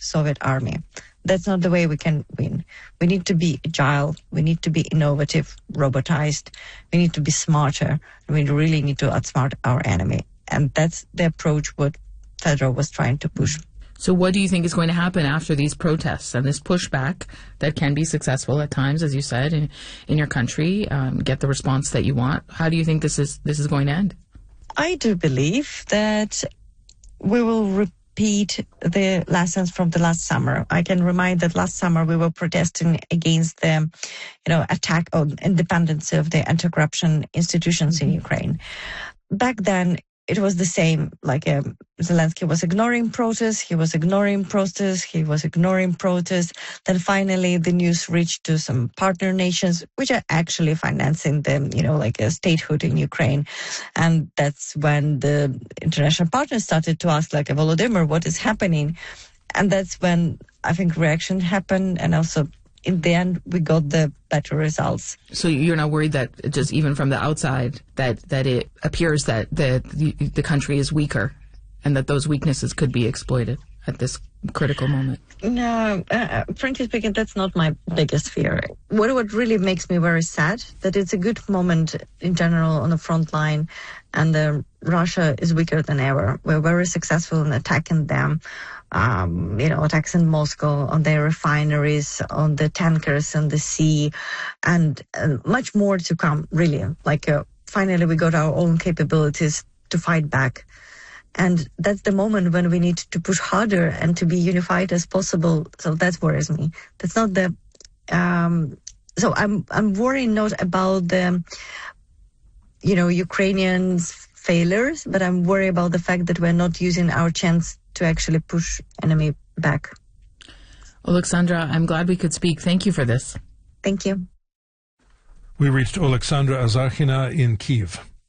Soviet army. That's not the way we can win. We need to be agile. We need to be innovative, robotized. We need to be smarter. We really need to outsmart our enemy. And that's the approach what Fedorov was trying to push. So what do you think is going to happen after these protests and this pushback that can be successful at times, as you said, in your country, get the response that you want? How do you think this is going to end? I do believe that we will repeat the lessons from the last summer. I can remind that last summer we were protesting against the, attack on independence of the anti-corruption institutions in Ukraine. Back then, it was the same, Zelensky was ignoring protests, he was ignoring protests, he was ignoring protests. Then finally the news reached to some partner nations, which are actually financing them, a statehood in Ukraine. And that's when the international partners started to ask, Volodymyr, what is happening? And that's when I think reaction happened, and also in the end, we got the better results. So you're not worried that just even from the outside that it appears that the country is weaker and that those weaknesses could be exploited at this critical moment? No, frankly speaking, that's not my biggest fear. What really makes me very sad, that it's a good moment in general on the front line, and Russia is weaker than ever. We're very successful in attacking them. Attacks in Moscow, on their refineries, on the tankers on the sea, and much more to come, really. Finally, we got our own capabilities to fight back. And that's the moment when we need to push harder and to be unified as possible. So that worries me. That's not the... so I'm worried not about the, Ukrainians' failures, but I'm worried about the fact that we're not using our chance to actually push enemy back. Oleksandra, I'm glad we could speak. Thank you for this. Thank you. We reached Oleksandra Azarkhina in Kyiv.